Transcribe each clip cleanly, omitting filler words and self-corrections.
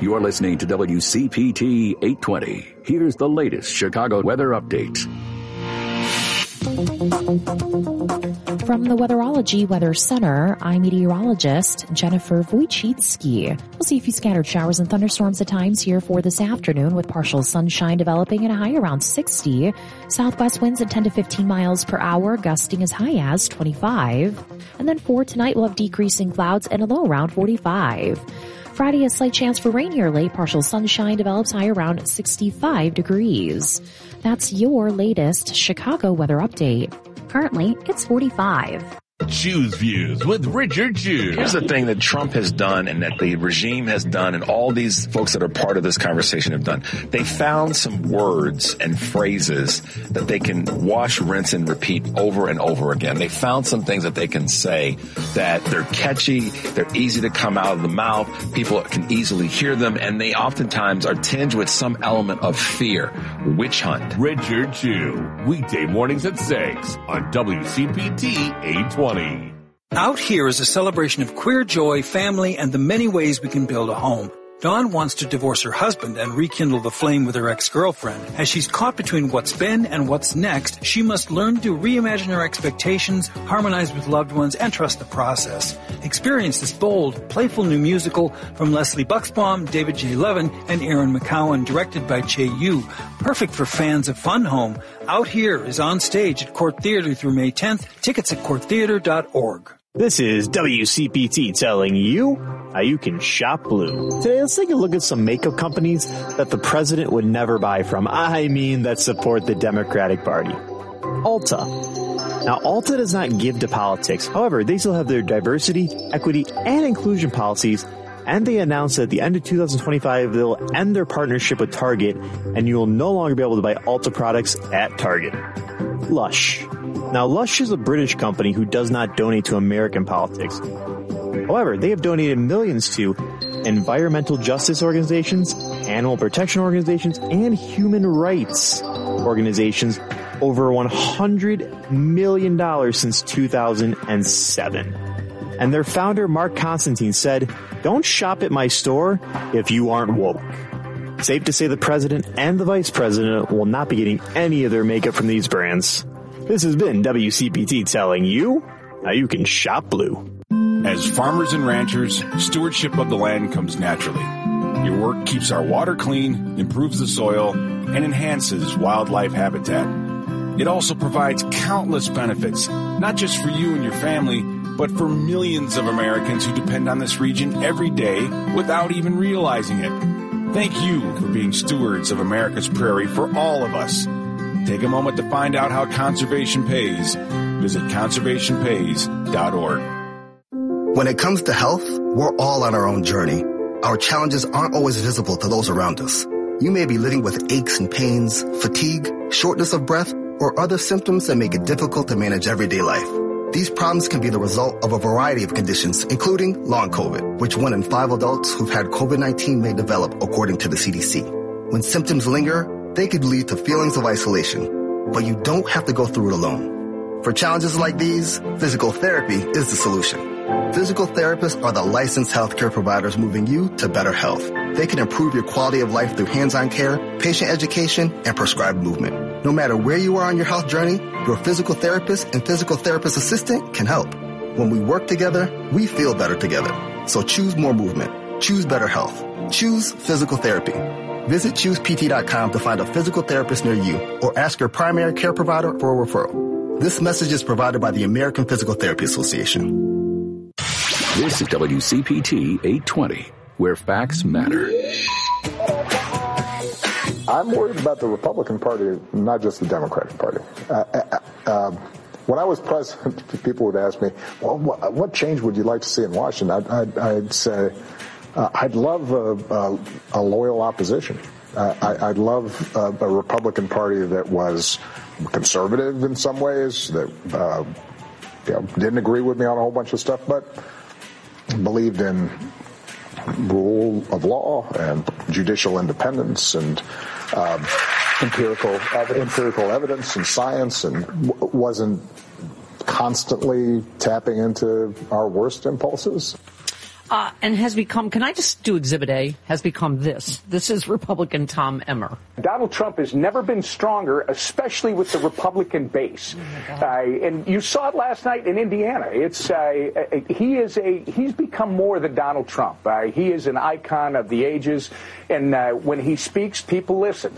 You're listening to WCPT 820. Here's the latest Chicago weather update. From the Weatherology Weather Center, I'm meteorologist Jennifer Wojcicki. We'll see a few scattered showers and thunderstorms at times here for this afternoon with partial sunshine developing at a high around 60. Southwest winds at 10 to 15 miles per hour, gusting as high as 25. And then for tonight, we'll have decreasing clouds and a low around 45. Friday, a slight chance for rain here late. Partial sunshine develops high around 65 degrees. That's your latest Chicago weather update. Currently, it's 45. Choose Views with Richard Choose. Here's the thing that Trump has done and that the regime has done and all these folks that are part of this conversation have done. They found some words and phrases that they can wash, rinse, and repeat over and over again. They found some things that they can say that they're catchy, they're easy to come out of the mouth, people can easily hear them, and they oftentimes are tinged with some element of fear. Witch hunt. Richard Chew, weekday mornings at 6 on WCPT 820. Out Here is a celebration of queer joy, family, and the many ways we can build a home. Dawn wants to divorce her husband and rekindle the flame with her ex-girlfriend. As she's caught between what's been and what's next, she must learn to reimagine her expectations, harmonize with loved ones, and trust the process. Experience this bold, playful new musical from Leslie Buxbaum, David J. Levin, and Aaron McCowan, directed by Che Yu. Perfect for fans of Fun Home. Out Here is on stage at Court Theater through May 10th. Tickets at courttheater.org. This is WCPT telling you how you can shop blue. Today, let's take a look at some makeup companies that the president would never buy from. I mean, that support the Democratic Party. Ulta. Now, Ulta does not give to politics. However, they still have their diversity, equity, and inclusion policies, and they announced that at the end of 2025, they'll end their partnership with Target, and you will no longer be able to buy Ulta products at Target. Lush. Now, Lush is a British company who does not donate to American politics. However, they have donated millions to environmental justice organizations, animal protection organizations, and human rights organizations over $100 million since 2007. And their founder, Mark Constantine, said, "Don't shop at my store if you aren't woke." Safe to say the president and the vice president will not be getting any of their makeup from these brands. This has been WCPT telling you how you can shop blue. As farmers and ranchers, stewardship of the land comes naturally. Your work keeps our water clean, improves the soil, and enhances wildlife habitat. It also provides countless benefits, not just for you and your family, but for millions of Americans who depend on this region every day without even realizing it. Thank you for being stewards of America's prairie for all of us. Take a moment to find out how conservation pays. Visit conservationpays.org. When it comes to health, we're all on our own journey. Our challenges aren't always visible to those around us. You may be living with aches and pains, fatigue, shortness of breath, or other symptoms that make it difficult to manage everyday life. These problems can be the result of a variety of conditions, including long COVID, which 1 in 5 adults who've had COVID-19 may develop, according to the CDC. When symptoms linger, they could lead to feelings of isolation, but you don't have to go through it alone. For challenges like these, physical therapy is the solution. Physical therapists are the licensed healthcare providers moving you to better health. They can improve your quality of life through hands-on care, patient education, and prescribed movement. No matter where you are on your health journey, your physical therapist and physical therapist assistant can help. When we work together, we feel better together. So choose more movement. Choose better health. Choose physical therapy. Visit ChoosePT.com to find a physical therapist near you or ask your primary care provider for a referral. This message is provided by the American Physical Therapy Association. This is WCPT 820, where facts matter. I'm worried about the Republican Party, not just the Democratic Party. When I was president, people would ask me, well, what change would you like to see in Washington? I'd say, I'd love a loyal opposition. I'd love a Republican Party that was conservative in some ways, that didn't agree with me on a whole bunch of stuff, but believed in rule of law and judicial independence and empirical evidence and science, and wasn't constantly tapping into our worst impulses. and has become, can I just do Exhibit A, has become this. This is Republican Tom Emmer. Donald Trump has never been stronger, especially with the Republican base. And you saw it last night in Indiana. He's become more than Donald Trump. He is an icon of the ages. And when he speaks, people listen.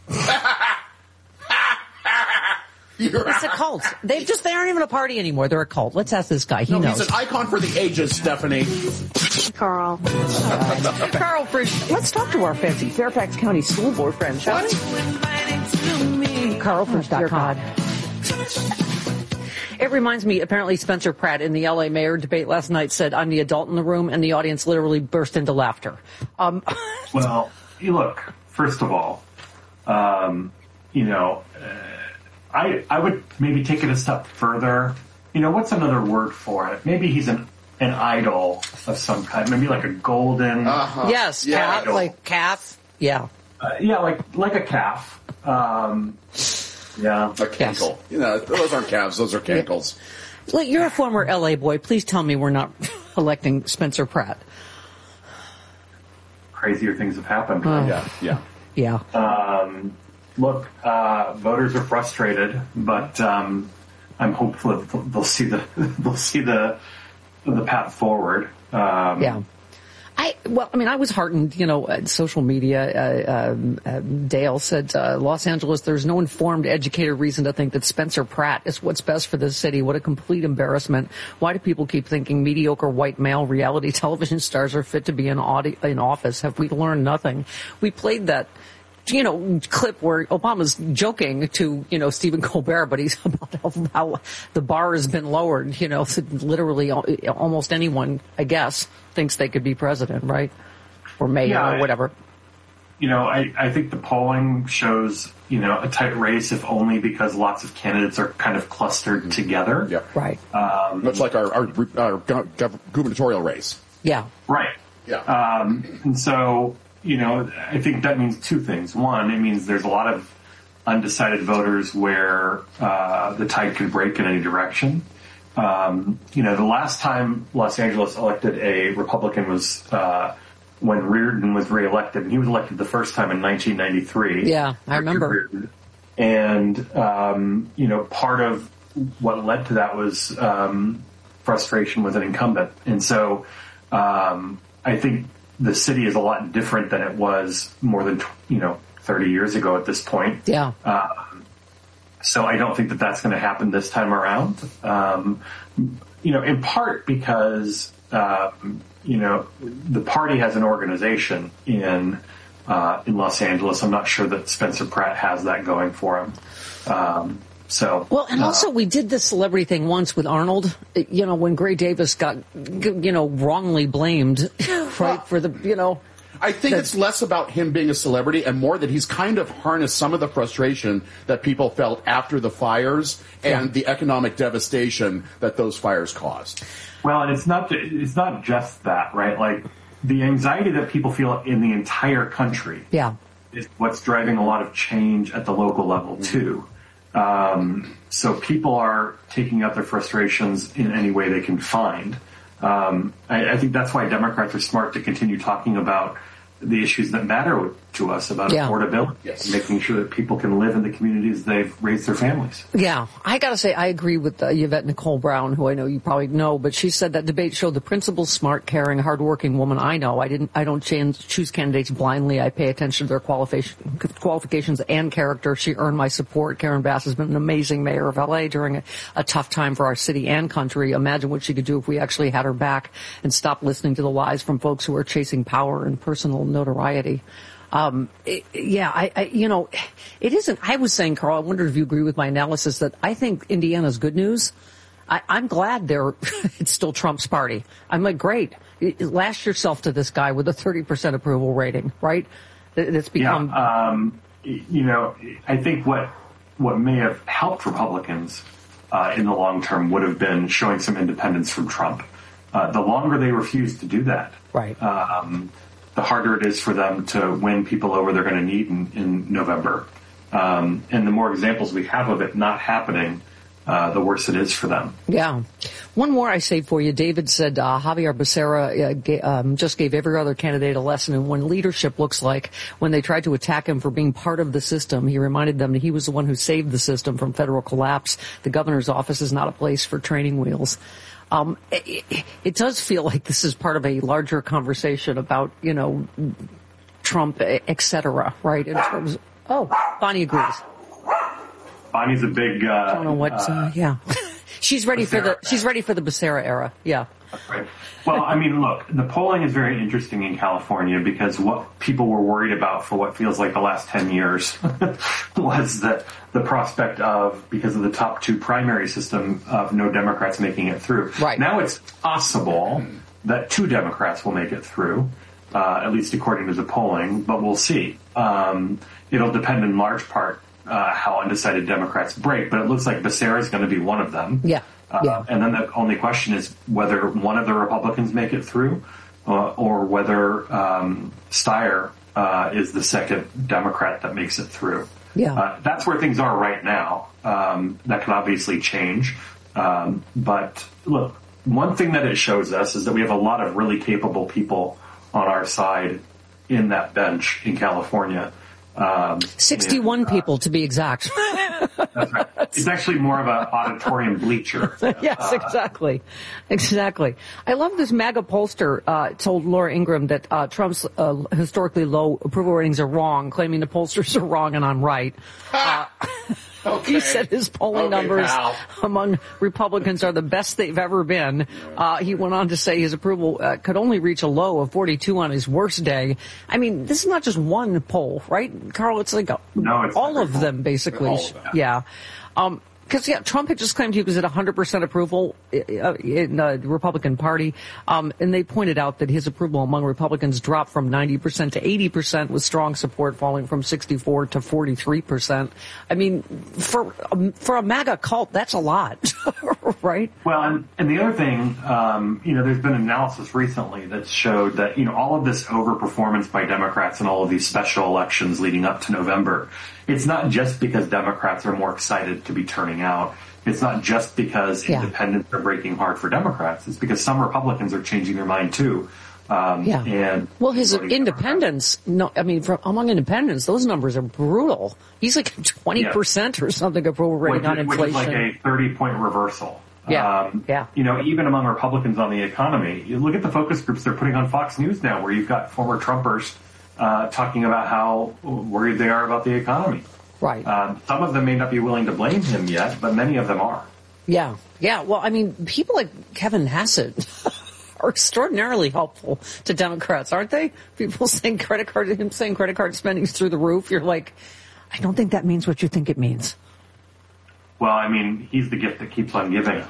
It's a cult. They aren't even a party anymore. They're a cult. Let's ask this guy. He knows. He's an icon for the ages, Stephanie. Carl. Carl, let's talk to our fancy Fairfax County School Board friend, shall we? CarlFrisch.com. It reminds me, apparently Spencer Pratt in the L.A. mayor debate last night said, I'm the adult in the room, and the audience literally burst into laughter. Well, look, first of all, I would maybe take it a step further. What's another word for it? Maybe he's an idol of some kind. Maybe like a golden. Yes, calf, idol. Like calf. Yeah. Like a calf. Yeah. A cankle. Yes. Those aren't calves. Those are cankles. Look, you're a former L.A. boy. Please tell me we're not electing Spencer Pratt. Crazier things have happened. Yeah. Look, voters are frustrated, but I'm hopeful that they'll see the path forward. I was heartened, social media, Dale said, Los Angeles, there's no informed, educated reason to think that Spencer Pratt is what's best for the city. What a complete embarrassment. Why do people keep thinking mediocre white male reality television stars are fit to be in office? Have we learned nothing? We played that clip where Obama's joking to, Stephen Colbert, but he's about how the bar has been lowered, so literally almost anyone, I guess, thinks they could be president, right? Or mayor or whatever. I think the polling shows, a tight race, if only because lots of candidates are kind of clustered together. Yeah. Right. Much like our gubernatorial race. Yeah. Right. Yeah. And so, I think that means two things. One, it means there's a lot of undecided voters where the tide could break in any direction. The last time Los Angeles elected a Republican was when Reardon was reelected, and he was elected the first time in 1993. Yeah, I remember. And, part of what led to that was frustration with an incumbent. And so I think the city is a lot different than it was more than 30 years ago at this point. Yeah. So I don't think that that's going to happen this time around. In part because the party has an organization in Los Angeles. I'm not sure that Spencer Pratt has that going for him. Also we did this celebrity thing once with Arnold, when Gray Davis got, wrongly blamed, right, for the, I think it's less about him being a celebrity and more that he's kind of harnessed some of the frustration that people felt after the fires and the economic devastation that those fires caused. Well, and it's not just that, right? Like the anxiety that people feel in the entire country is what's driving a lot of change at the local level too. So people are taking out their frustrations in any way they can find. I think that's why Democrats are smart to continue talking about the issues that matter to us about affordability, making sure that people can live in the communities they've raised their families. Yeah, I got to say, I agree with Yvette Nicole Brown, who I know you probably know, but she said that debate showed the principled, smart, caring, hardworking woman I know. I don't choose candidates blindly. I pay attention to their qualifications and character. She earned my support. Karen Bass has been an amazing mayor of LA during a tough time for our city and country. Imagine what she could do if we actually had her back and stopped listening to the lies from folks who are chasing power and personal notoriety. It isn't, I was saying, Carl, I wondered if you agree with my analysis that I think Indiana's good news. I'm glad it's still Trump's party. I'm like, great. Lash yourself to this guy with a 30% approval rating, right? It's become. I think what may have helped Republicans in the long term would have been showing some independence from Trump. The longer they refuse to do that, right. The harder it is for them to win people over they're going to need in November. And the more examples we have of it not happening, the worse it is for them. Yeah. One more I say for you. David said Javier Becerra just gave every other candidate a lesson in what leadership looks like. When they tried to attack him for being part of the system, he reminded them that he was the one who saved the system from federal collapse. The governor's office is not a place for training wheels. It does feel like this is part of a larger conversation about, Trump, et cetera, right? In terms Bonnie agrees. Bonnie's a big. I don't know what. Yeah, she's ready for the Becerra era. Yeah. Right. Well, I mean, look, the polling is very interesting in California because what people were worried about for what feels like the last 10 years was that the prospect of, because of the top two primary system, of no Democrats making it through. Right. Now it's possible that 2 Democrats will make it through, at least according to the polling, but we'll see. It'll depend in large part how undecided Democrats break, but it looks like Becerra is going to be one of them. Yeah. And then the only question is whether one of the Republicans make it through or whether Steyer is the second Democrat that makes it through. Yeah. That's where things are right now. That can obviously change. But look, one thing that it shows us is that we have a lot of really capable people on our side in that bench in California. 61 people, to be exact. That's right. It's actually more of an auditorium bleacher. Yes, exactly. I love this MAGA pollster told Laura Ingraham that Trump's historically low approval ratings are wrong, claiming the pollsters are wrong and I'm right. Okay. He said his polling numbers among Republicans are the best they've ever been. He went on to say his approval could only reach a low of 42 on his worst day. I mean, this is not just one poll, right, Carl? It's like all of them, basically. Yeah. Because, Trump had just claimed he was at 100% approval in the Republican Party. And they pointed out that his approval among Republicans dropped from 90% to 80%, with strong support falling from 64 to 43%. I mean, for a MAGA cult, that's a lot, right? Well, and the other thing, there's been analysis recently that showed that, all of this overperformance by Democrats in all of these special elections leading up to November, it's not just because Democrats are more excited to be turning out. It's not just because independents are breaking hard for Democrats. It's because some Republicans are changing their mind too. And his independents, among independents, those numbers are brutal. He's like 20% or something approval rating on inflation. Which is like a 30-point reversal. Yeah. Even among Republicans on the economy, you look at the focus groups they're putting on Fox News now, where you've got former Trumpers talking about how worried they are about the economy. Right. Some of them may not be willing to blame him yet, but many of them are. Yeah. Well, people like Kevin Hassett are extraordinarily helpful to Democrats, aren't they? People saying credit card spending's through the roof. You're like, I don't think that means what you think it means. Well, he's the gift that keeps on giving.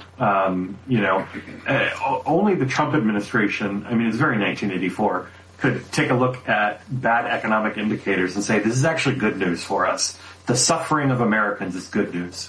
Only the Trump administration, it's very 1984, could take a look at bad economic indicators and say, this is actually good news for us. The suffering of Americans is good news.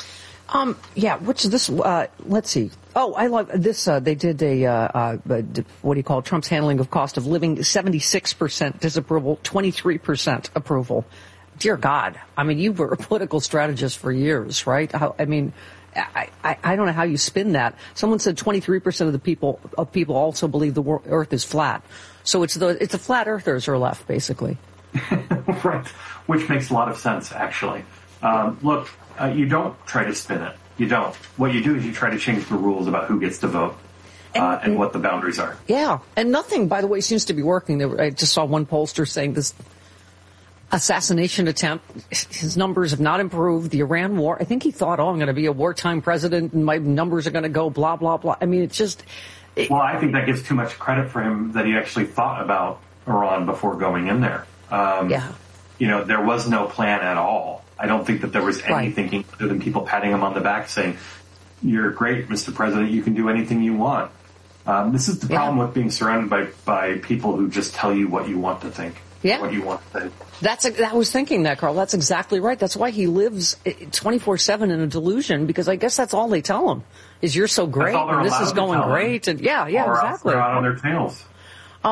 Let's see. Oh, I love this. They did Trump's handling of cost of living, 76% disapproval, 23% approval. Dear God. You were a political strategist for years, right? I don't know how you spin that. Someone said 23% of the people also believe the Earth is flat. So it's the flat earthers are left, basically. Right. Which makes a lot of sense, actually. Look, you don't try to spin it. You don't. What you do is you try to change the rules about who gets to vote and what the boundaries are. Yeah. And nothing, by the way, seems to be working. I just saw one pollster saying this assassination attempt, his numbers have not improved. The Iran war, I think he thought, I'm going to be a wartime president and my numbers are going to go blah, blah, blah. It's just... Well, I think that gives too much credit for him that he actually thought about Iran before going in there. There was no plan at all. I don't think that there was any thinking other than people patting him on the back saying, you're great, Mr. President, you can do anything you want. This is the problem with being surrounded by people who just tell you what you want to think. Yeah. What you want to say. I was thinking that, Carl. That's exactly right. That's why he lives 24/7 in a delusion, because I guess that's all they tell him is you're so great and this is going great. And exactly. Or they're out on their tails.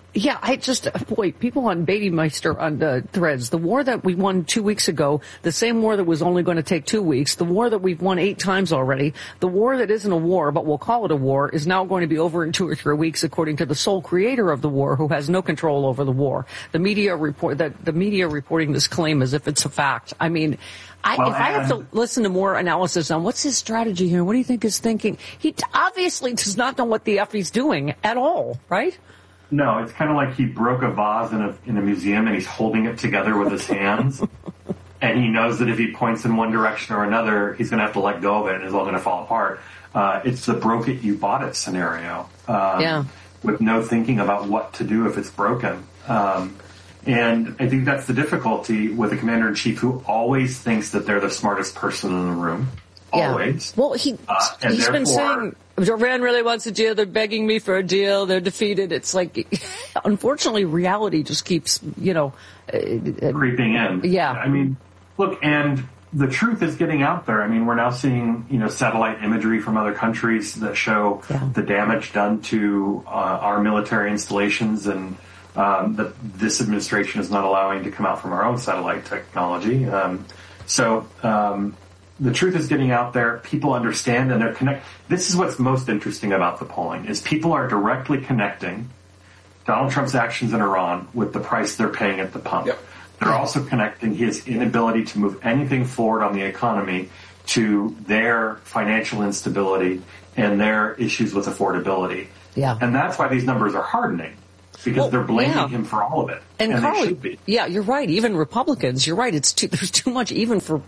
Yeah, people on Batymeister on the threads, the war that we won 2 weeks ago, the same war that was only going to take 2 weeks, the war that we've won 8 times already, the war that isn't a war, but we'll call it a war, is now going to be over in 2 or 3 weeks, according to the sole creator of the war, who has no control over the war. The media reporting this claim as if it's a fact. I mean, if I have to listen to more analysis on what's his strategy here, what do you think he's thinking? He obviously does not know what the F he's doing at all, right? No, it's kind of like he broke a vase in a museum and he's holding it together with his hands. And he knows that if he points in one direction or another, he's going to have to let go of it and it's all going to fall apart. It's the broke it, you bought it scenario. With no thinking about what to do if it's broken. And I think that's the difficulty with a commander-in-chief who always thinks that they're the smartest person in the room. Always. Well, he's been saying, Iran really wants a deal. They're begging me for a deal. They're defeated. It's like, unfortunately, reality just keeps, creeping in. Yeah. I mean, look, and the truth is getting out there. I mean, we're now seeing, satellite imagery from other countries that show the damage done to our military installations, and that this administration is not allowing to come out from our own satellite technology. The truth is getting out there. People understand, and they're connect. This is what's most interesting about the polling is people are directly connecting Donald Trump's actions in Iran with the price they're paying at the pump. Yep. They're also connecting his inability to move anything forward on the economy to their financial instability and their issues with affordability. Yeah. And that's why these numbers are hardening. Because they're blaming him for all of it. And Carl, they should be. Yeah, you're right. Even Republicans, you're right. There's too much even for,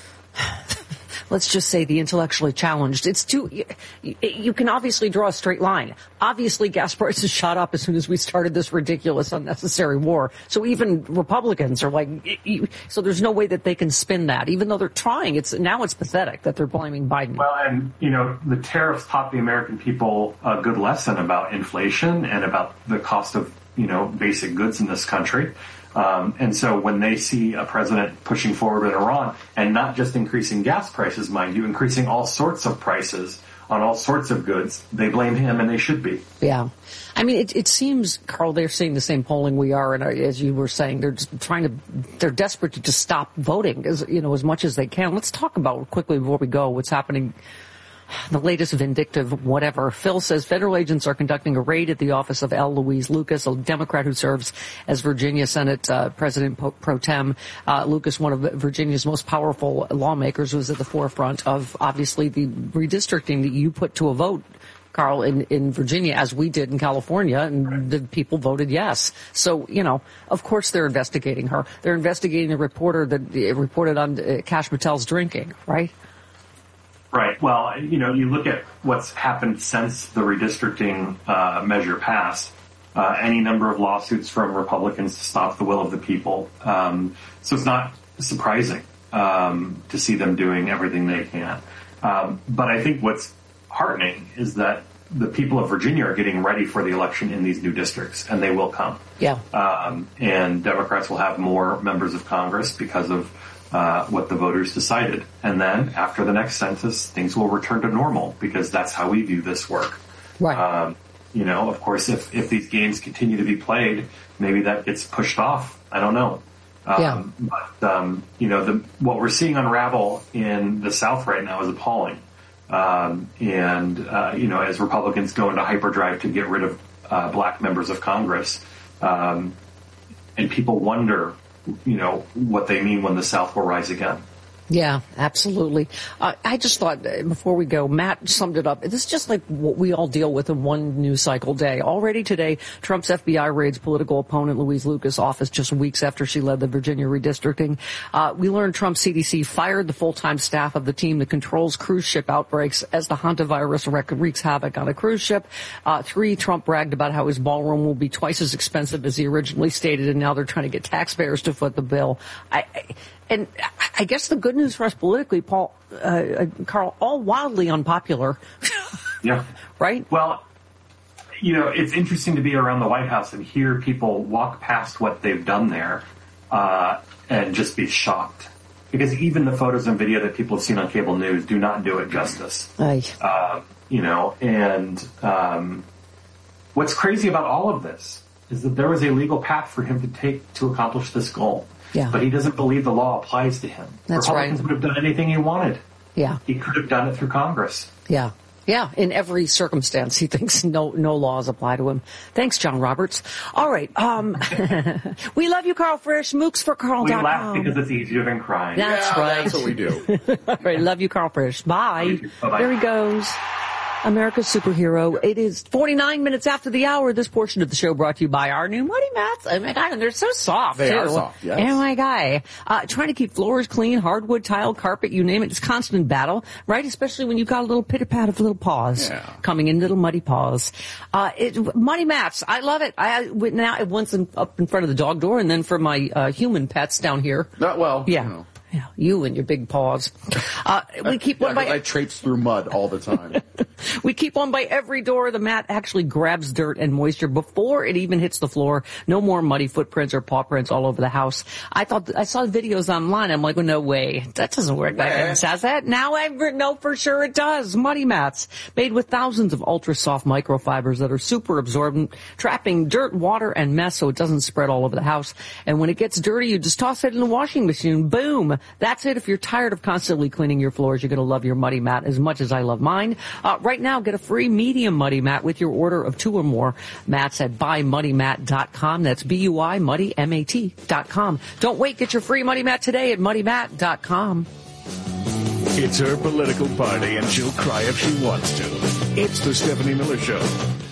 let's just say, the intellectually challenged. It's you can obviously draw a straight line. Obviously, gas prices shot up as soon as we started this ridiculous, unnecessary war. So even Republicans are like, so there's no way that they can spin that, even though they're trying. It's pathetic that they're blaming Biden. Well, and, the tariffs taught the American people a good lesson about inflation and about the cost of, basic goods in this country. And so when they see a president pushing forward in Iran and not just increasing gas prices, mind you, increasing all sorts of prices on all sorts of goods, they blame him, and they should be. Yeah. I mean, it seems, Carl, they're seeing the same polling we are, and as you were saying, they're desperate to just stop voting as much as they can. Let's talk about quickly before we go what's happening. The latest vindictive whatever. Phil says federal agents are conducting a raid at the office of L. Louise Lucas, a Democrat who serves as Virginia Senate President pro tem. Lucas, one of Virginia's most powerful lawmakers, was at the forefront of, obviously, the redistricting that you put to a vote, Carl, in Virginia, as we did in California, and the people voted yes. So, of course they're investigating her. They're investigating the reporter that reported on Kash Patel's drinking, right? Right. Well, you look at what's happened since the redistricting measure passed, any number of lawsuits from Republicans to stop the will of the people. So it's not surprising to see them doing everything they can. But I think what's heartening is that the people of Virginia are getting ready for the election in these new districts, and they will come. Yeah. And Democrats will have more members of Congress because of what the voters decided. And then after the next census, things will return to normal because that's how we view this work. Right. Of course, if these games continue to be played, maybe that gets pushed off. I don't know. But, what we're seeing unravel in the South right now is appalling. As Republicans go into hyperdrive to get rid of black members of Congress, and people wonder, what they mean when the South will rise again. Yeah, absolutely. I just thought before we go, Matt summed it up. This is just like what we all deal with in one news cycle day. Already today, Trump's FBI raids political opponent Louise Lucas' office just weeks after she led the Virginia redistricting. We learned Trump's CDC fired the full-time staff of the team that controls cruise ship outbreaks as the hantavirus wreaks havoc on a cruise ship. 3, Trump bragged about how his ballroom will be twice as expensive as he originally stated, and now they're trying to get taxpayers to foot the bill. And I guess the good news for us politically, Carl, all wildly unpopular. Yeah. Right? Well, it's interesting to be around the White House and hear people walk past what they've done there and just be shocked. Because even the photos and video that people have seen on cable news do not do it justice. What's crazy about all of this is that there was a legal path for him to take to accomplish this goal. Yeah. But he doesn't believe the law applies to him. That's Republicans would have done anything he wanted. Yeah. He could have done it through Congress. Yeah. Yeah, in every circumstance, he thinks no laws apply to him. Thanks, John Roberts. All right. We love you, Carl Frisch. MOOCsforCarl.com. We laugh because it's easier than crying. That's right. That's what we do. All right. Love you, Carl Frisch. Bye. Bye-bye. There he goes. America's superhero. It is 49 minutes after the hour. This portion of the show brought to you by our new Muddy Mats. Oh my God, and they're so soft. They too. are soft, yes. Oh my God. Trying to keep floors clean, hardwood, tile, carpet, you name it. It's constant battle, right? Especially when you've got a little pitter-pat of little paws coming in, little muddy paws. Muddy Mats. I love it. I went now once up in front of the dog door and then for my human pets down here. Not well. Yeah. You know. Yeah, you and your big paws. We keep one by. I traipse through mud all the time. We keep one by every door. The mat actually grabs dirt and moisture before it even hits the floor. No more muddy footprints or paw prints all over the house. I saw videos online. I'm like, well, no way. That doesn't work. That says that. Now I know for sure it does. Muddy Mats made with thousands of ultra soft microfibers that are super absorbent, trapping dirt, water, and mess so it doesn't spread all over the house. And when it gets dirty, you just toss it in the washing machine. Boom. That's it. If you're tired of constantly cleaning your floors, you're going to love your Muddy Mat as much as I love mine. Right now, get a free medium Muddy Mat with your order of 2 or more mats at buymuddymat.com. That's B-U-I, Muddy, M-A-T.com. Don't wait. Get your free Muddy Mat today at muddymat.com. It's her political party, and she'll cry if she wants to. It's the Stephanie Miller Show.